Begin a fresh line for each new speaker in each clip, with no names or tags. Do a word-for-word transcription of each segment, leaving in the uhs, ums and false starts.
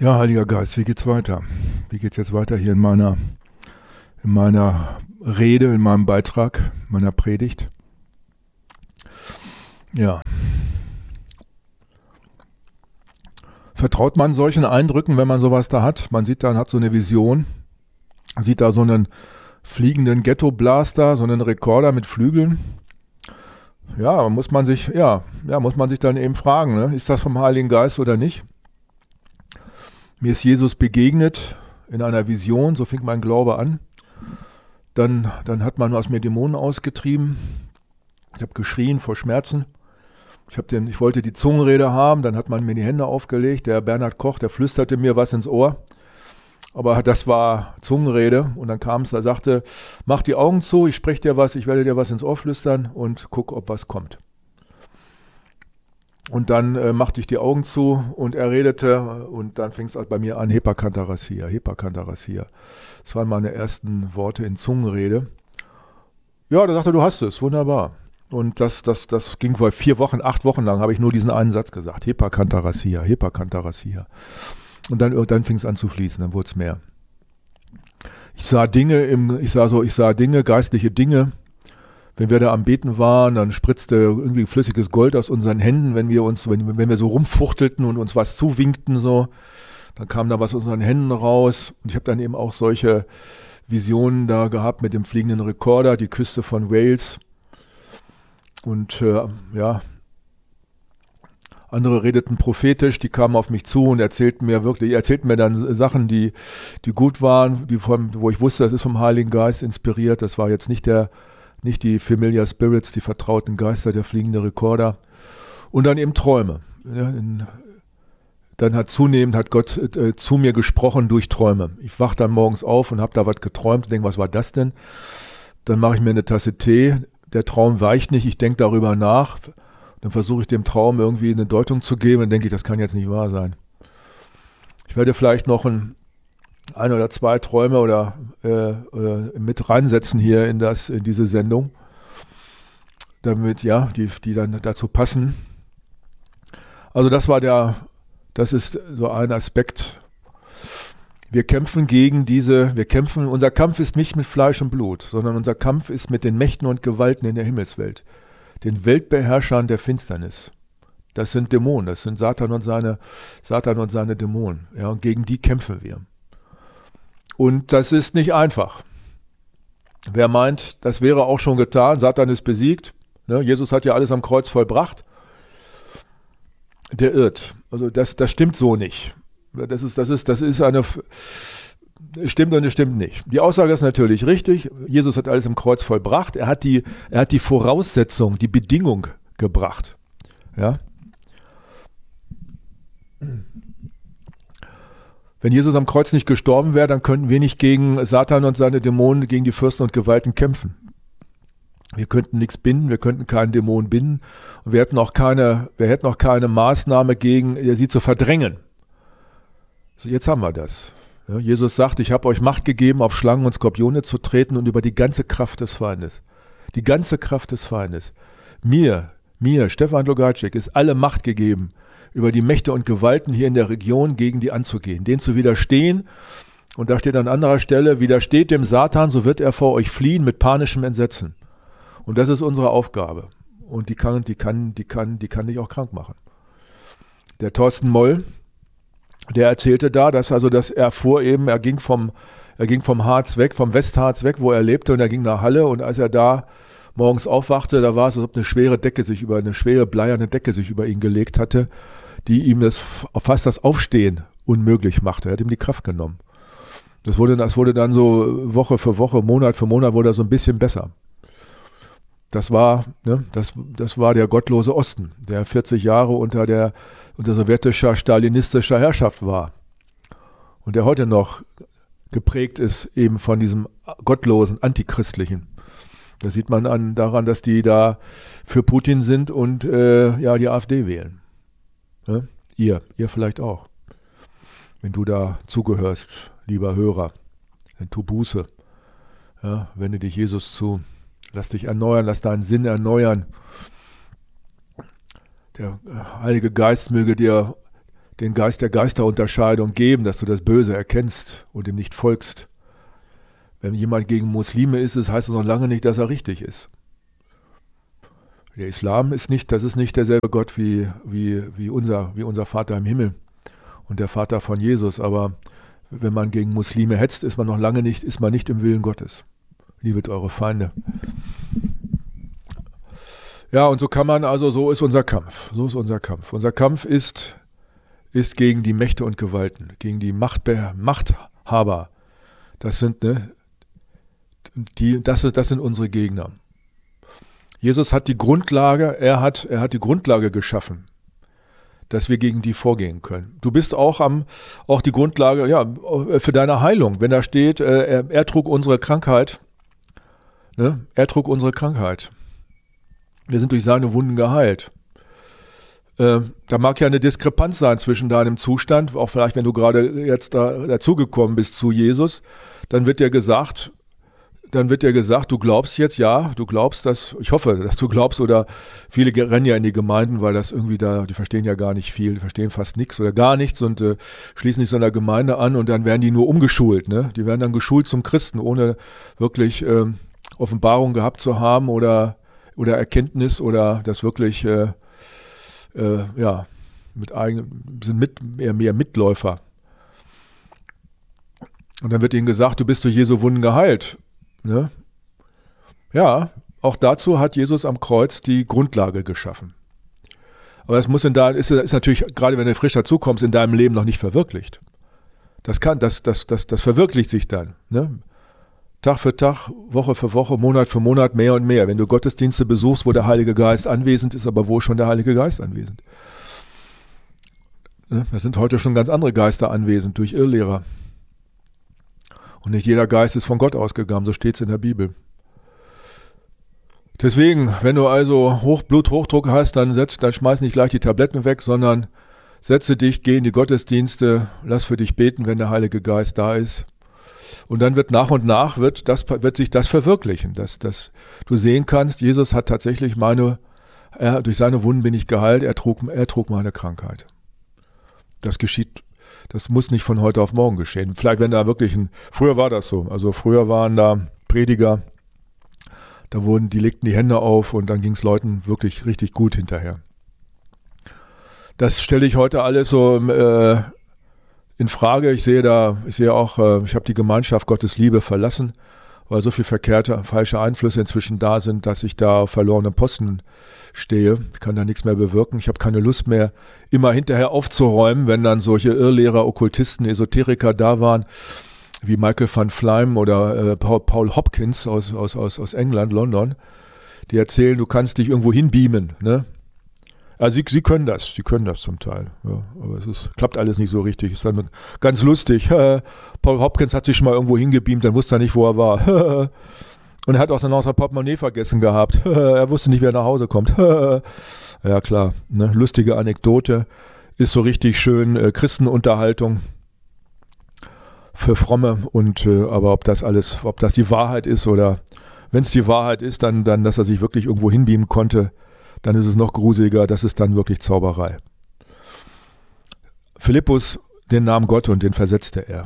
Ja, Heiliger Geist, wie geht's weiter? Wie geht's jetzt weiter hier in meiner, in meiner Rede, in meinem Beitrag, meiner Predigt? Ja. Vertraut man solchen Eindrücken, wenn man sowas da hat? Man sieht dann, hat so eine Vision, sieht da so einen fliegenden Ghetto-Blaster, so einen Rekorder mit Flügeln. Ja, muss man sich, ja, ja, muss man sich dann eben fragen, ne? Ist das vom Heiligen Geist oder nicht? Mir ist Jesus begegnet in einer Vision, so fing mein Glaube an. Dann, dann hat man aus mir Dämonen ausgetrieben. Ich habe geschrien vor Schmerzen. Ich, hab den, ich wollte die Zungenrede haben, dann hat man mir die Hände aufgelegt. Der Bernhard Koch, der flüsterte mir was ins Ohr. Aber das war Zungenrede. Und dann kam es, er sagte, mach die Augen zu, ich spreche dir was, ich werde dir was ins Ohr flüstern und guck, ob was kommt. Und dann äh, machte ich die Augen zu und er redete und dann fing es bei mir an, Hepakantarassia, Hepakantarassia. Das waren meine ersten Worte in Zungenrede. Ja, da sagte er, du hast es, wunderbar. Und das, das, das ging vor vier Wochen, acht Wochen lang, habe ich nur diesen einen Satz gesagt, Hepakantarassia, Hepakantarassia. Und dann, dann fing es an zu fließen, dann wurde es mehr. Ich sah Dinge, im, ich sah so, ich sah Dinge, geistliche Dinge. Wenn wir da am Beten waren, dann spritzte irgendwie flüssiges Gold aus unseren Händen, wenn wir uns, wenn, wenn wir so rumfuchtelten und uns was zuwinkten, so, dann kam da was aus unseren Händen raus. Und ich habe dann eben auch solche Visionen da gehabt mit dem fliegenden Rekorder, die Küste von Wales. Und äh, ja, andere redeten prophetisch, die kamen auf mich zu und erzählten mir wirklich, erzählten mir dann Sachen, die, die gut waren, die vom, wo ich wusste, das ist vom Heiligen Geist inspiriert. Das war jetzt nicht der Nicht die Familiar Spirits, die vertrauten Geister, der fliegende Rekorder. Und dann eben Träume. Ja, in, dann hat zunehmend hat Gott äh, zu mir gesprochen durch Träume. Ich wach dann morgens auf und habe da was geträumt und denke, was war das denn? Dann mache ich mir eine Tasse Tee. Der Traum weicht nicht, ich denke darüber nach. Dann versuche ich dem Traum irgendwie eine Deutung zu geben. Dann denke ich, das kann jetzt nicht wahr sein. Ich werde vielleicht noch ein ein oder zwei Träume oder äh, äh, mit reinsetzen hier in das in diese Sendung, damit ja die die dann dazu passen. Also das war der, das ist so ein Aspekt. Wir kämpfen gegen diese, wir kämpfen. Unser Kampf ist nicht mit Fleisch und Blut, sondern unser Kampf ist mit den Mächten und Gewalten in der Himmelswelt, den Weltbeherrschern der Finsternis. Das sind Dämonen, das sind Satan und seine Satan und seine Dämonen. Ja, und gegen die kämpfen wir. Und das ist nicht einfach. Wer meint, das wäre auch schon getan, Satan ist besiegt, ne? Jesus hat ja alles am Kreuz vollbracht, der irrt. Also das, das stimmt so nicht. Das ist, das ist, das ist eine, stimmt und es stimmt nicht. Die Aussage ist natürlich richtig, Jesus hat alles am Kreuz vollbracht, er hat die, er hat die Voraussetzung, die Bedingung gebracht. Ja? Wenn Jesus am Kreuz nicht gestorben wäre, dann könnten wir nicht gegen Satan und seine Dämonen, gegen die Fürsten und Gewalten kämpfen. Wir könnten nichts binden, wir könnten keinen Dämon binden und wir hätten auch keine, wir hätten auch keine Maßnahme gegen sie zu verdrängen. So, jetzt haben wir das. Ja, Jesus sagt, ich habe euch Macht gegeben, auf Schlangen und Skorpione zu treten und über die ganze Kraft des Feindes. Die ganze Kraft des Feindes. Mir, mir, Stefan Logatschik, ist alle Macht gegeben, über die Mächte und Gewalten hier in der Region gegen die anzugehen, denen zu widerstehen. Und da steht an anderer Stelle, widersteht dem Satan, so wird er vor euch fliehen mit panischem Entsetzen. Und das ist unsere Aufgabe. Und die kann, die kann, die kann, die kann dich auch krank machen. Der Thorsten Moll, der erzählte da, dass also, dass er fuhr eben, er ging vom, er ging vom Harz weg, vom Westharz weg, wo er lebte, und er ging nach Halle, und als er da morgens aufwachte, da war es, als ob eine schwere Decke sich über, eine schwere bleierne Decke sich über ihn gelegt hatte, die ihm das fast das Aufstehen unmöglich machte. Er hat ihm die Kraft genommen. Das wurde, das wurde dann so Woche für Woche, Monat für Monat wurde er so ein bisschen besser. Das war, ne, das, das war der gottlose Osten, der vierzig Jahre unter der unter sowjetischer, stalinistischer Herrschaft war. Und der heute noch geprägt ist eben von diesem gottlosen, antichristlichen. Das sieht man an, daran, dass die da für Putin sind und äh, ja, die AfD wählen. Ja? Ihr, ihr vielleicht auch. Wenn du da zugehörst, lieber Hörer, dann tu Buße. Ja, wende dich Jesus zu. Lass dich erneuern, lass deinen Sinn erneuern. Der Heilige Geist möge dir den Geist der Geisterunterscheidung geben, dass du das Böse erkennst und ihm nicht folgst. Wenn jemand gegen Muslime ist, das heißt es noch lange nicht, dass er richtig ist. Der Islam ist nicht, das ist nicht derselbe Gott wie, wie, wie, unser, wie unser Vater im Himmel und der Vater von Jesus. Aber wenn man gegen Muslime hetzt, ist man noch lange nicht, ist man nicht im Willen Gottes. Liebet eure Feinde. Ja, und so kann man, also so ist unser Kampf. So ist unser Kampf. Unser Kampf ist, ist gegen die Mächte und Gewalten, gegen die Machtbe- Machthaber. Das sind, ne, die, das, das sind unsere Gegner. Jesus hat die Grundlage, er hat, er hat die Grundlage geschaffen, dass wir gegen die vorgehen können. Du bist auch am, auch die Grundlage, ja, für deine Heilung. Wenn da steht, er, er trug unsere Krankheit, ne, er trug unsere Krankheit. Wir sind durch seine Wunden geheilt. Äh, da mag ja eine Diskrepanz sein zwischen deinem Zustand, auch vielleicht, wenn du gerade jetzt da, dazugekommen bist zu Jesus, dann wird dir gesagt, dann wird dir gesagt, du glaubst jetzt, ja, du glaubst, dass, ich hoffe, dass du glaubst, oder viele rennen ja in die Gemeinden, weil das irgendwie da, die verstehen ja gar nicht viel, die verstehen fast nichts oder gar nichts und äh, schließen sich so einer Gemeinde an und dann werden die nur umgeschult, ne? Die werden dann geschult zum Christen, ohne wirklich äh, Offenbarung gehabt zu haben oder oder Erkenntnis oder das wirklich, äh, äh, ja, mit eigen, sind mit, eher mehr Mitläufer. Und dann wird ihnen gesagt, du bist durch Jesu Wunden geheilt. Ne? Ja, auch dazu hat Jesus am Kreuz die Grundlage geschaffen. Aber das muss in dein, ist, ist natürlich, gerade wenn du frisch dazukommst, in deinem Leben noch nicht verwirklicht. Das kann, das, das, das, das verwirklicht sich dann, ne? Tag für Tag, Woche für Woche, Monat für Monat mehr und mehr. Wenn du Gottesdienste besuchst, wo der Heilige Geist anwesend ist, aber wo ist schon der Heilige Geist anwesend? Da sind heute schon ganz andere Geister anwesend durch Irrlehrer. Und nicht jeder Geist ist von Gott ausgegangen, so steht es in der Bibel. Deswegen, wenn du also Hoch, Bluthochdruck hast, dann, setz, dann schmeiß nicht gleich die Tabletten weg, sondern setze dich, geh in die Gottesdienste, lass für dich beten, wenn der Heilige Geist da ist. Und dann wird nach und nach wird, das, wird sich das verwirklichen, dass, dass du sehen kannst, Jesus hat tatsächlich meine, er, durch seine Wunden bin ich geheilt, er trug, er trug meine Krankheit. Das geschieht, das muss nicht von heute auf morgen geschehen. Vielleicht wenn da wirklich ein, früher war das so, also früher waren da Prediger, da wurden, die legten die Hände auf und dann ging es Leuten wirklich richtig gut hinterher. Das stelle ich heute alles so äh, in Frage. Ich sehe da, ich sehe auch, äh, ich habe die Gemeinschaft Gottes Liebe verlassen, weil so viel verkehrte, falsche Einflüsse inzwischen da sind, dass ich da auf verlorenen Posten stehe. Ich kann da nichts mehr bewirken. Ich habe keine Lust mehr, immer hinterher aufzuräumen, wenn dann solche Irrlehrer, Okkultisten, Esoteriker da waren, wie Michael van Fleim oder äh, Paul, Paul Hopkins aus, aus, aus, aus England, London, die erzählen, du kannst dich irgendwo hinbeamen, ne? Also sie, sie können das, sie können das zum Teil, ja, aber es ist, klappt alles nicht so richtig. Ist dann ganz lustig. Paul Hopkins hat sich schon mal irgendwo hingebeamt, dann wusste er nicht, wo er war. Und er hat auch sein Portemonnaie vergessen gehabt. Er wusste nicht, wer nach Hause kommt. Ja klar, ne? Lustige Anekdote, ist so richtig schön äh, Christenunterhaltung für Fromme. Und äh, aber ob das alles, ob das die Wahrheit ist oder wenn es die Wahrheit ist, dann, dann, dass er sich wirklich irgendwo hinbeamen konnte, dann ist es noch gruseliger, das ist dann wirklich Zauberei. Philippus, den nahm Gott und den versetzte er.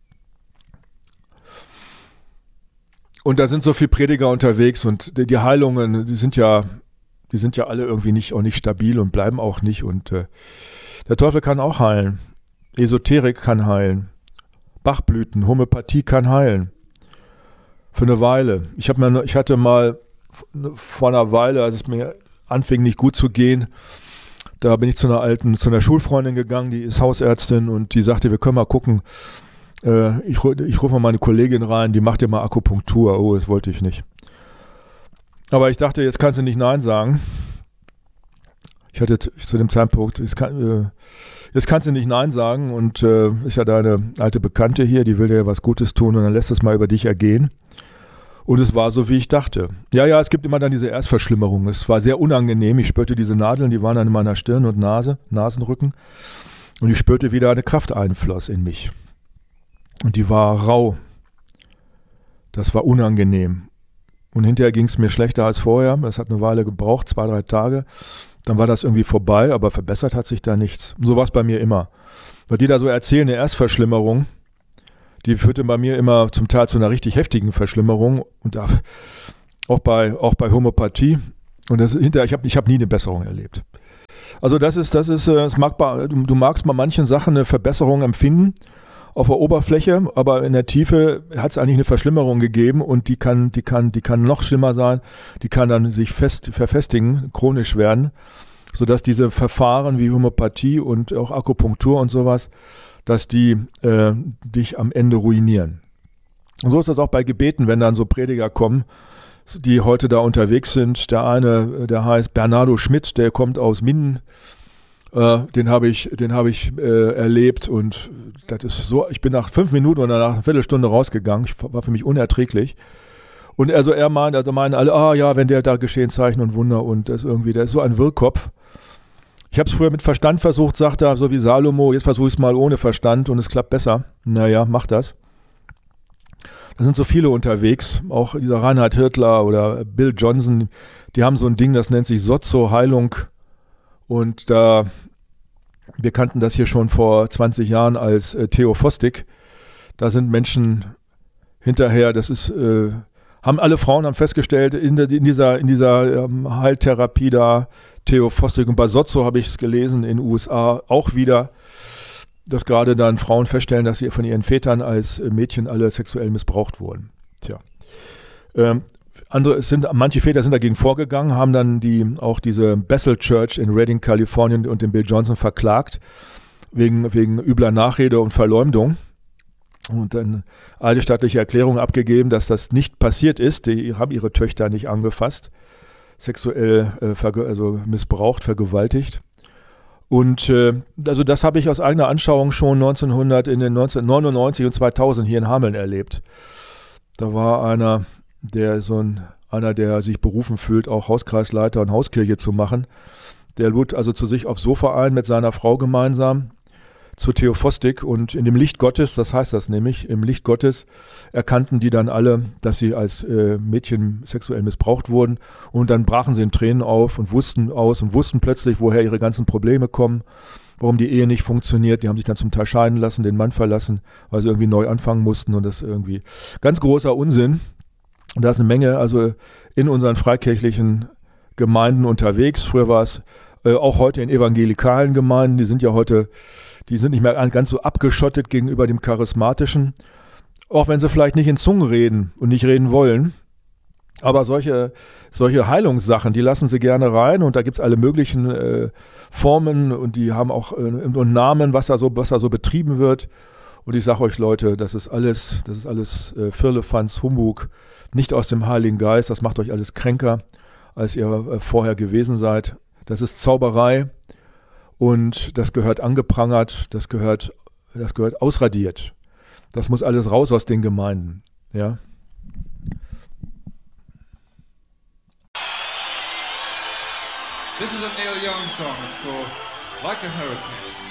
Und da sind so viele Prediger unterwegs und die Heilungen, die sind ja, die sind ja alle irgendwie nicht, auch nicht stabil und bleiben auch nicht. Und äh, der Teufel kann auch heilen. Esoterik kann heilen. Bachblüten, Homöopathie kann heilen. Für eine Weile. Ich, hab mir, ich hatte mal vor einer Weile, als es mir anfing nicht gut zu gehen, da bin ich zu einer alten, zu einer Schulfreundin gegangen, die ist Hausärztin und die sagte, wir können mal gucken, äh, ich, ich rufe mal meine Kollegin rein, die macht ja mal Akupunktur. Oh, das wollte ich nicht. Aber ich dachte, jetzt kannst du nicht Nein sagen. Ich hatte zu dem Zeitpunkt, jetzt, kann, äh, jetzt kannst du nicht Nein sagen und äh, ist ja deine alte Bekannte hier, die will dir ja was Gutes tun und dann lässt es mal über dich ergehen. Und es war so, wie ich dachte. Ja, ja, es gibt immer dann diese Erstverschlimmerung. Es war sehr unangenehm. Ich spürte diese Nadeln, die waren dann in meiner Stirn und Nase, Nasenrücken. Und ich spürte, wie da eine Kraft einfloss in mich. Und die war rau. Das war unangenehm. Und hinterher ging es mir schlechter als vorher. Das hat eine Weile gebraucht, zwei, drei Tage. dann war das irgendwie vorbei, aber verbessert hat sich da nichts. Und so war es bei mir immer. Weil die da so erzählen, eine Erstverschlimmerung, die führte bei mir immer zum Teil zu einer richtig heftigen Verschlimmerung und da, auch bei, auch bei Homöopathie. Und das hinterher, ich habe ich hab nie eine Besserung erlebt. Also das ist, das ist, es mag bei, du, du magst bei manchen Sachen eine Verbesserung empfinden auf der Oberfläche, aber in der Tiefe hat es eigentlich eine Verschlimmerung gegeben und die kann, die kann, die kann noch schlimmer sein, die kann dann sich fest, verfestigen, chronisch werden, sodass diese Verfahren wie Homöopathie und auch Akupunktur und sowas, dass die äh, dich am Ende ruinieren. Und so ist das auch bei Gebeten, wenn dann so Prediger kommen, die heute da unterwegs sind. Der eine, der heißt Bernardo Schmidt, der kommt aus Minden. Äh, den habe ich, den habe ich äh, erlebt und das ist so, ich bin nach fünf Minuten oder nach einer Viertelstunde rausgegangen. Ich, war für mich unerträglich. Und also er meint, also meinen alle, ah ja, wenn der da geschehen Zeichen und Wunder und das irgendwie, der ist so ein Wirrkopf. Ich habe es früher mit Verstand versucht, sagt er, so wie Salomo, jetzt versuche ich es mal ohne Verstand und es klappt besser. Naja, mach das. Da sind so viele unterwegs, auch dieser Reinhard Hirtler oder Bill Johnson, die haben so ein Ding, das nennt sich Sozo-Heilung. Und da, wir kannten das hier schon vor zwanzig Jahren als äh, Theophostik. Da sind Menschen hinterher, das ist, äh, haben alle Frauen haben festgestellt, in, der, in dieser, in dieser ähm, Heiltherapie da, Theophostik, und bei Sozo habe ich es gelesen, in den U S A auch wieder, dass gerade dann Frauen feststellen, dass sie von ihren Vätern als Mädchen alle sexuell missbraucht wurden. Tja. Ähm, andere sind, manche Väter sind dagegen vorgegangen, haben dann die, auch diese Bethel Church in Redding, Kalifornien und den Bill Johnson verklagt, wegen, wegen übler Nachrede und Verleumdung. Und dann alte staatliche Erklärung abgegeben, dass das nicht passiert ist. Die haben ihre Töchter nicht angefasst, sexuell äh, verge- also missbraucht, vergewaltigt. Und äh, also das habe ich aus eigener Anschauung schon neunzehnhundert, in den neunzehnhundertneunundneunzig und zweitausend hier in Hameln erlebt. Da war einer, der so ein, einer, der sich berufen fühlt, auch Hauskreisleiter und Hauskirche zu machen. Der lud also zu sich aufs Sofa ein mit seiner Frau gemeinsam zur Theophostik und in dem Licht Gottes, das heißt das nämlich, im Licht Gottes erkannten die dann alle, dass sie als äh, Mädchen sexuell missbraucht wurden und dann brachen sie in Tränen auf und wussten aus und wussten plötzlich, woher ihre ganzen Probleme kommen, warum die Ehe nicht funktioniert. Die haben sich dann zum Teil scheiden lassen, den Mann verlassen, weil sie irgendwie neu anfangen mussten und das irgendwie ganz großer Unsinn. Und da ist eine Menge also in unseren freikirchlichen Gemeinden unterwegs. Früher war es äh, auch heute in evangelikalen Gemeinden, die sind ja heute Die sind nicht mehr ganz so abgeschottet gegenüber dem Charismatischen, auch wenn sie vielleicht nicht in Zungen reden und nicht reden wollen. Aber solche, solche Heilungssachen, die lassen sie gerne rein und da gibt es alle möglichen äh, Formen und die haben auch äh, einen Namen, was da so, was da so betrieben wird. Und ich sage euch Leute, das ist alles, das ist alles äh, Firlefanz, Humbug, nicht aus dem Heiligen Geist, das macht euch alles kränker, als ihr äh, vorher gewesen seid. Das ist Zauberei. Und das gehört angeprangert, das gehört, das gehört ausradiert. Das muss alles raus aus den Gemeinden. Ja.
This is a Neil Young song. It's called Like a Hurricane.